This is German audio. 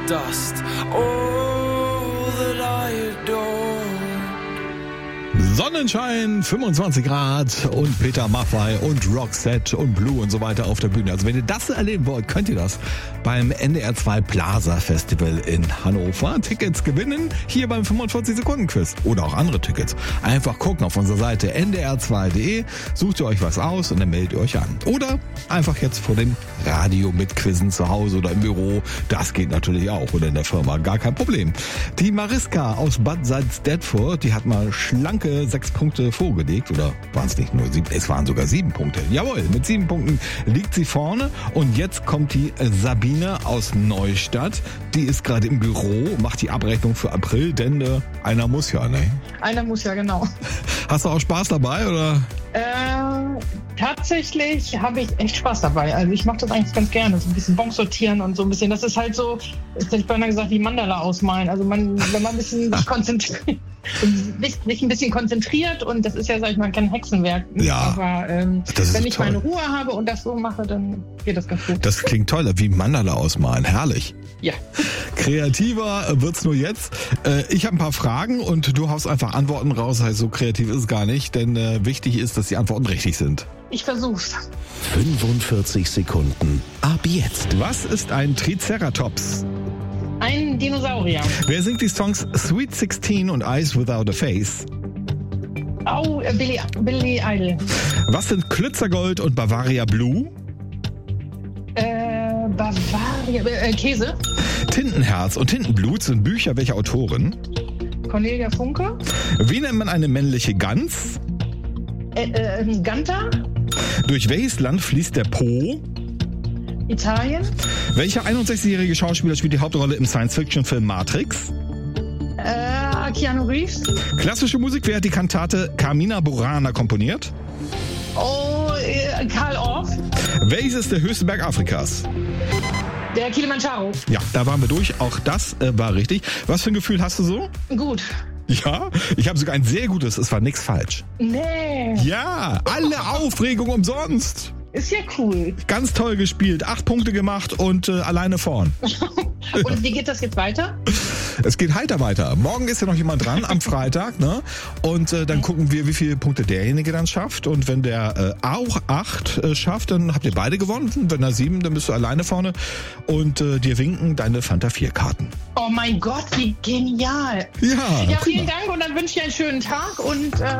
dust. All that I adore. Sonnenschein, 25 Grad und Peter Maffay und Roxette und Blue und so weiter auf der Bühne. Also wenn ihr das erleben wollt, könnt ihr das beim NDR 2 Plaza Festival in Hannover. Tickets gewinnen hier beim 45-Sekunden-Quiz oder auch andere Tickets. Einfach gucken auf unserer Seite ndr2.de, sucht ihr euch was aus und dann meldet ihr euch an. Oder einfach jetzt vor dem Radio mitquizzen zu Hause oder im Büro. Das geht natürlich auch oder in der Firma, gar kein Problem. Die Mariska aus Bad Salzdetford, die hat mal schlanke 6 Punkte vorgelegt, oder waren es nicht nur 7, es waren sogar 7 Punkte. Jawohl, mit 7 Punkten liegt sie vorne und jetzt kommt die Sabine aus Neustadt. Die ist gerade im Büro, macht die Abrechnung für April, denn einer muss ja, ne? Einer muss ja, genau. Hast du auch Spaß dabei, oder? Tatsächlich habe ich echt Spaß dabei. Also ich mache das eigentlich ganz gerne, so ein bisschen Bon sortieren und so ein bisschen. Das ist halt so, jetzt hätte ich beinahe gesagt, wie Mandala ausmalen. Also wenn man ein bisschen sich konzentriert, sich ein bisschen konzentriert und das ist ja, sag ich mal, kein Hexenwerk. Ja, aber wenn ich toll. meine Ruhe habe und das so mache, dann geht das ganz gut. Das klingt toll, wie Mandala ausmalen, herrlich. Ja. Kreativer wird's nur jetzt. Ich habe ein paar Fragen und du haust einfach Antworten raus. Also so kreativ ist es gar nicht, denn wichtig ist, dass die Antworten richtig sind. Ich versuch's. 45 Sekunden. Ab jetzt. Was ist ein Triceratops? Ein Dinosaurier. Wer singt die Songs Sweet 16 und Eyes Without a Face? Oh, Billy Idol. Was sind Klützergold und Bavaria Blue? Bavaria, Käse. Tintenherz und Tintenblut sind Bücher welcher Autorin? Cornelia Funke. Wie nennt man eine männliche Gans? Ganter. Durch welches Land fließt der Po? Italien. Welcher 61-jährige Schauspieler spielt die Hauptrolle im Science-Fiction-Film Matrix? Keanu Reeves. Klassische Musik, wer hat die Kantate Carmina Burana komponiert? Oh, Karl Orff. Welches ist der höchste Berg Afrikas? Der Kilimanjaro. Ja, da waren wir durch. Auch das war richtig. Was für ein Gefühl hast du so? Gut. Ja, ich habe sogar ein sehr gutes. Es war nichts falsch. Nee. Ja, alle Aufregung umsonst. Ist ja cool. Ganz toll gespielt. 8 Punkte gemacht und alleine vorn. Und wie geht das jetzt weiter? Es geht heiter weiter. Morgen ist ja noch jemand dran, am Freitag, ne? Und dann gucken wir, wie viele Punkte derjenige dann schafft. Und wenn der auch 8 schafft, dann habt ihr beide gewonnen. Und wenn er 7, dann bist du alleine vorne. Und dir winken deine Fanta 4 Karten. Oh mein Gott, wie genial. Ja, Ja, vielen Dank und dann wünsche ich einen schönen Tag und